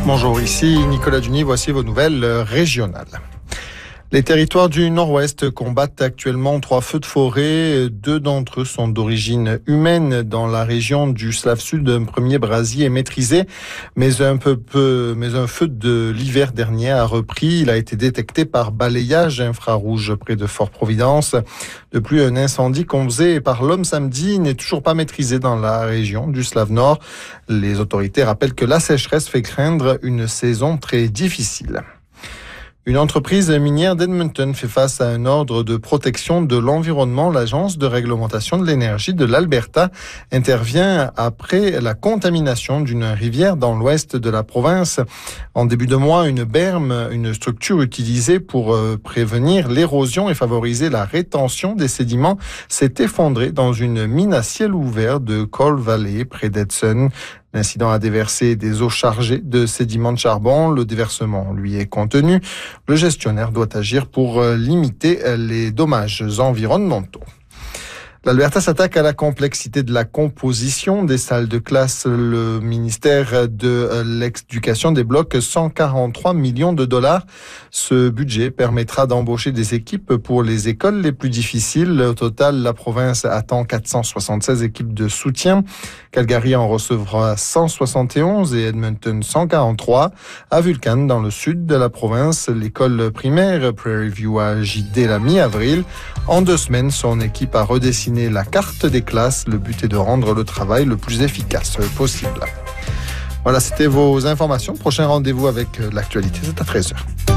Bonjour, ici Nicolas Duny, voici vos nouvelles régionales. Les territoires du Nord-Ouest combattent actuellement 3 feux de forêt. 2 d'entre eux sont d'origine humaine. Dans la région du Slave-Sud, un premier brasier est maîtrisé, mais un feu de l'hiver dernier a repris. Il a été détecté par balayage infrarouge près de Fort-Providence. De plus, un incendie causé par l'homme samedi n'est toujours pas maîtrisé dans la région du Slave-Nord. Les autorités rappellent que la sécheresse fait craindre une saison très difficile. Une entreprise minière d'Edmonton fait face à un ordre de protection de l'environnement. L'Agence de réglementation de l'énergie de l'Alberta intervient après la contamination d'une rivière dans l'ouest de la province. En début de mois, une berme, une structure utilisée pour prévenir l'érosion et favoriser la rétention des sédiments, s'est effondrée dans une mine à ciel ouvert de Coal Valley, près d'Edson. L'incident a déversé des eaux chargées de sédiments de charbon. Le déversement, lui, est contenu. Le gestionnaire doit agir pour limiter les dommages environnementaux. L'Alberta s'attaque à la complexité de la composition des salles de classe. Le ministère de l'Éducation débloque 143 millions de dollars. Ce budget permettra d'embaucher des équipes pour les écoles les plus difficiles. Au total, la province attend 476 équipes de soutien. Calgary en recevra 171 et Edmonton 143. À Vulcan, dans le sud de la province, l'école primaire Prairie View a agi dès la mi-avril. En 2 semaines, son équipe a redessiné la carte des classes. Le but est de rendre le travail le plus efficace possible. Voilà, c'était vos informations. Prochain rendez-vous avec l'actualité, c'est à 13h.